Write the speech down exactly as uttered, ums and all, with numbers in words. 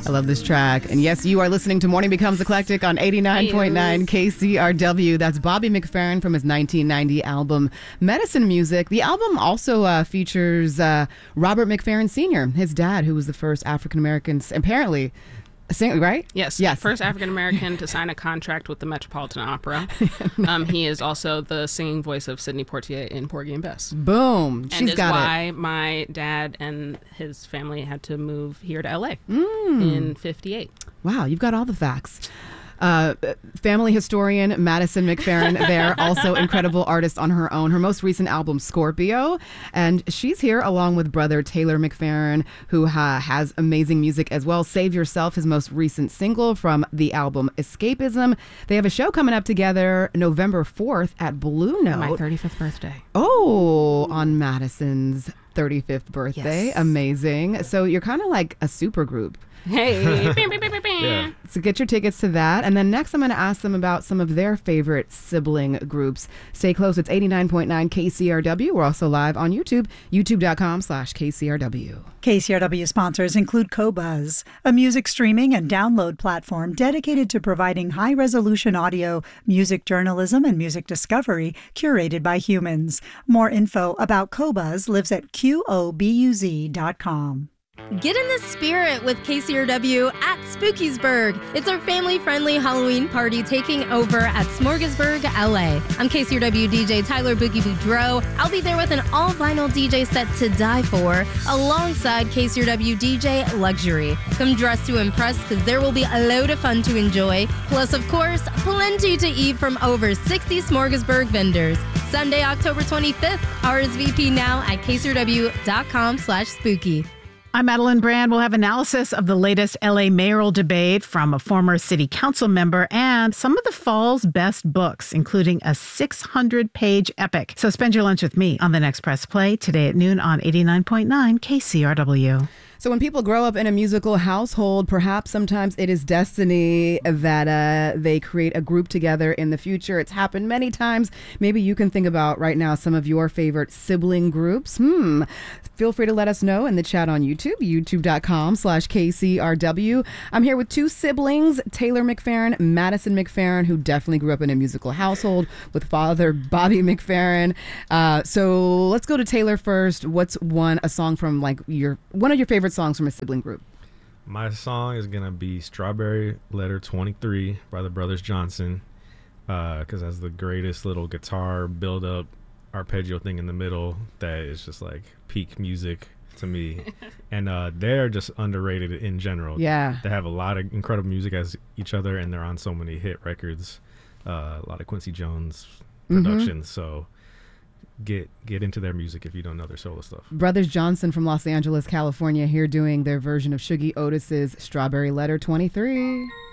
I love this track. And yes, you are listening to Morning Becomes Eclectic on eighty-nine point nine K C R W. That's Bobby McFerrin from his nineteen ninety album Medicine Music. The album also uh, features uh, Robert McFerrin Senior, his dad, who was the first African-American, apparently, Sing, right? Yes. Yes. First African-American to sign a contract with the Metropolitan Opera. Nice. Um, he is also the singing voice of Sidney Poitier in Porgy and Bess. Boom. And She's is got why it. my dad and his family had to move here to L A Mm. in fifty-eight. Wow, you've got all the facts. Uh, family historian Madison McFerrin there, also incredible artist on her own. Her most recent album, Scorpio, and she's here along with brother Taylor McFerrin, who ha- has amazing music as well. Save Yourself, his most recent single from the album Escapism. They have a show coming up together November fourth at Blue Note. My thirty-fifth birthday. Oh, on Madison's thirty-fifth birthday. Yes. Amazing. So you're kind of like a super group. Hey. Yeah. So get your tickets to that. And then next I'm going to ask them about some of their favorite sibling groups. Stay close. It's eighty-nine point nine K C R W. We're also live on YouTube, youtube.com slash KCRW. K C R W sponsors include Qobuz, a music streaming and download platform dedicated to providing high-resolution audio, music journalism, and music discovery curated by humans. More info about Qobuz lives at Q O B U Z dot com. Get in the spirit with K C R W at Spookiesburg. It's our family-friendly Halloween party taking over at Smorgasburg, L A. I'm K C R W D J Tyler Boogie Boudreau. I'll be there with an all-vinyl D J set to die for, alongside K C R W D J Luxury. Come dressed to impress, because there will be a load of fun to enjoy. Plus, of course, plenty to eat from over sixty Smorgasburg vendors. Sunday, October twenty-fifth. R S V P now at kcrw.com slash spooky. I'm Madeline Brand. We'll have analysis of the latest L A mayoral debate from a former city council member and some of the fall's best books, including a six hundred page epic. So spend your lunch with me on the next Press Play today at noon on eighty-nine point nine K C R W. So when people grow up in a musical household, perhaps sometimes it is destiny that uh, they create a group together in the future. It's happened many times. Maybe you can think about right now some of your favorite sibling groups. Hmm. Feel free to let us know in the chat on YouTube, youtube.com slash KCRW. I'm here with two siblings, Taylor McFerrin, Madison McFerrin, who definitely grew up in a musical household with father Bobby McFerrin. Uh, so let's go to Taylor first. What's one, a song from like your, one of your favorite songs from a sibling group? My song is going to be Strawberry Letter twenty-three by the Brothers Johnson, because uh, that's the greatest little guitar build-up arpeggio thing in the middle that is just like peak music to me. And uh, they're just underrated in general. Yeah. They have a lot of incredible music as each other, and they're on so many hit records, uh, a lot of Quincy Jones productions. Mm-hmm. So get get into their music if you don't know their solo stuff. Brothers Johnson from Los Angeles, California, here doing their version of Shuggie Otis's Strawberry Letter twenty-three.